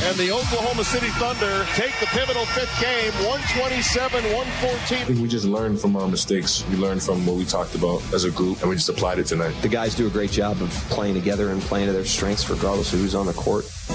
And the Oklahoma City Thunder take the pivotal fifth game, 127-114. I think we just learned from our mistakes. We learned from what we talked about as a group, and we just applied it tonight. The guys do a great job of playing together and playing to their strengths regardless of who's on the court.